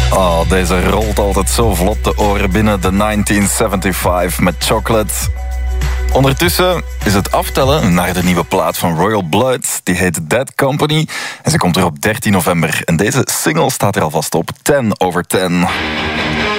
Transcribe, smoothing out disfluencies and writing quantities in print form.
Oh, deze rolt altijd zo vlot de oren binnen. De 1975 met Chocolate. Ondertussen is het aftellen naar de nieuwe plaat van Royal Blood. Die heet Dead Company. En ze komt er op 13 november. En deze single staat er alvast op 10 over 10.